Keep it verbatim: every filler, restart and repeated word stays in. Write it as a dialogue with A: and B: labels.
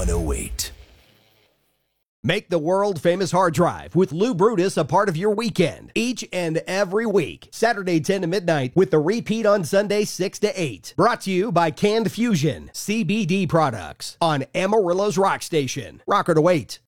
A: one oh eight.
B: Make the world-famous hard drive with Lou Brutus a part of your weekend each and every week. Saturday ten to midnight with the repeat on Sunday six to eight. Brought to you by Canned Fusion, C B D products on Amarillo's Rock Station. Rocker to wait.